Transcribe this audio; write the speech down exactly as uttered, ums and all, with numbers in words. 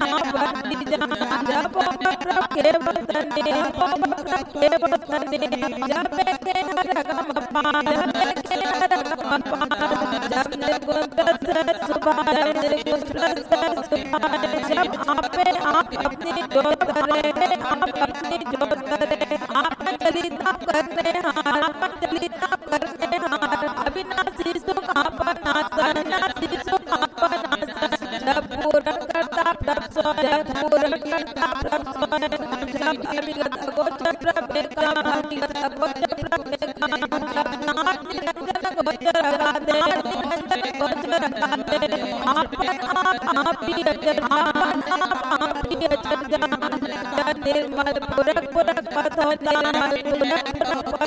बंदी जान जब रखे वतने रखे वतने जब के रगम पान जब के रगम पान जब ने गुंदस सुभान जब ने गुंदस सुभान जब आपे आप अपनी जोत करे आप अपनी जोत करे आप चलिता करते हार आप चलिता करते हार अविनाशी सुख आप नाशन अविनाशी सुख आप नाशन जब पूर्ण करता प्रभ सोय जब पूर्ण करता प्रभ सोय जब अभिगत गोचर प्रभे का अभिगत गोचर प्रभे का जब नाथ निरंजन गोचर गाते निरंजन गोचर गाते आपन आप आप ही अजर आपन आप आप ही अजर जान निर्मल पुरख पुरख पथो निर्मल पुरख पुरख